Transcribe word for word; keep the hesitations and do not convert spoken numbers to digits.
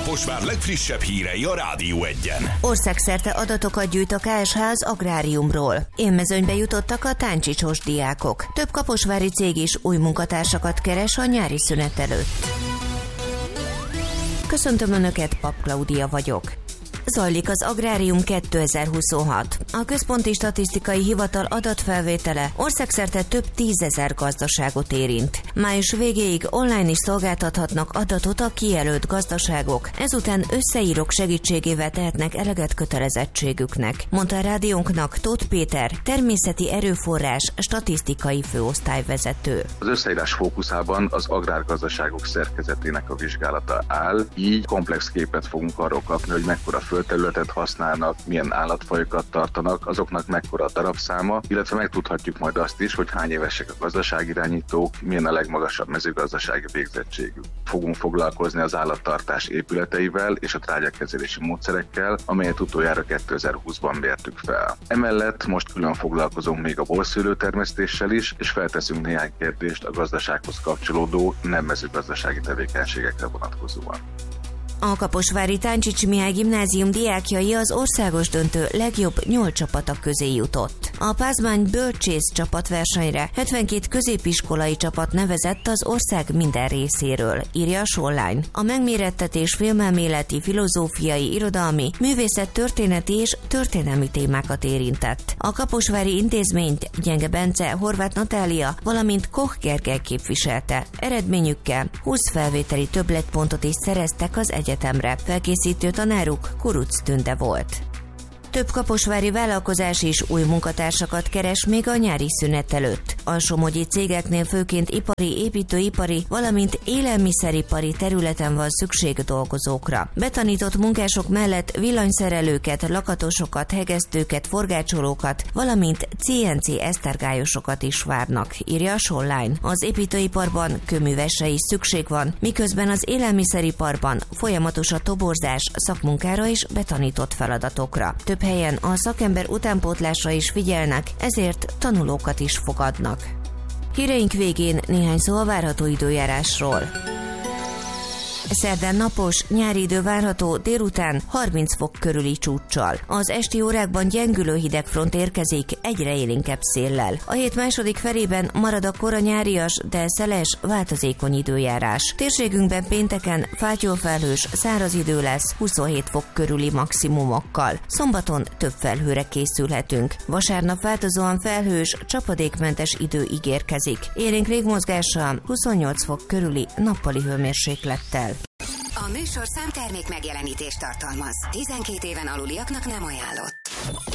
Kaposvár legfrissebb hírei a Rádió Egyen. Országszerte adatokat gyűjt a ká es há az agráriumról. Élmezőnybe jutottak a táncsicsos diákok. Több kaposvári cég is új munkatársakat keres a nyári szünet előtt. Köszöntöm Önöket, Pap Klaudia vagyok. Zajlik az Agrárium kétezer-huszonhat. A Központi Statisztikai Hivatal adatfelvétele országszerte több tízezer gazdaságot érint. Május végéig online is szolgáltathatnak adatot a kijelölt gazdaságok, ezután összeírók segítségével tehetnek eleget kötelezettségüknek, mondta a rádiónknak Tóth Péter, természeti erőforrás statisztikai főosztályvezető. Az összeírás fókuszában az agrárgazdaságok szerkezetének a vizsgálata áll, így komplex képet fogunk arról kapni, hogy mekkora földterületet használnak, milyen állatfajokat tartanak, azoknak mekkora a darabszáma, illetve megtudhatjuk majd azt is, hogy hány évesek a gazdaságirányítók, milyen a legmagasabb mezőgazdasági végzettségük. Fogunk foglalkozni az állattartás épületeivel és a trágyakezelési módszerekkel, amelyet utoljára kétezer-húszban mértük fel. Emellett most külön foglalkozunk még a borszőlőtermesztéssel is, és felteszünk néhány kérdést a gazdasághoz kapcsolódó nem mezőgazdasági tevékenységekre vonatkozóan. A kaposvári Táncsics Mihály gimnázium diákjai az országos döntő legjobb nyolc csapata közé jutott. A Pázmány bölcsész csapatversenyre hetvenkét középiskolai csapat nevezett az ország minden részéről, írja a Online. A megmérettetés filmelméleti, filozófiai, irodalmi, művészettörténeti és történelmi témákat érintett. A kaposvári intézményt Gyenge Bence, Horváth Natália, valamint Koch Gergely képviselte. Eredményükkel húsz felvételi többletpontot is szereztek az egyetemre. Felkészítő tanáruk Kuruc Tünde volt. Több kaposvári vállalkozás is új munkatársakat keres még a nyári szünet előtt. A somogyi cégeknél főként ipari, építőipari, valamint élelmiszeripari területen van szükség dolgozókra. Betanított munkások mellett villanyszerelőket, lakatosokat, hegesztőket, forgácsolókat, valamint cé en cé esztergályosokat is várnak, írja a Online. Az építőiparban kőművesre is szükség van, miközben az élelmiszeriparban folyamatos a toborzás szakmunkára és betanított feladatokra. Több helyen a szakember utánpótlásra is figyelnek, ezért tanulókat is fogadnak. Híreink végén néhány szó a várható időjárásról. Szerdán napos, nyári idő várható, délután harminc fok körüli csúccsal. Az esti órákban gyengülő hidegfront érkezik, egyre élénkebb széllel. A hét második felében marad a kora nyárias, de szeles, változékony időjárás. Térségünkben pénteken fátyolfelhős, száraz idő lesz, huszonhét fok körüli maximumokkal. Szombaton több felhőre készülhetünk. Vasárnap változóan felhős, csapadékmentes idő ígérkezik. Élénk légmozgással, huszonnyolc fok körüli nappali hőmérséklettel. A műsorszám termék megjelenítést tartalmaz. tizenkét éven aluliaknak nem ajánlott.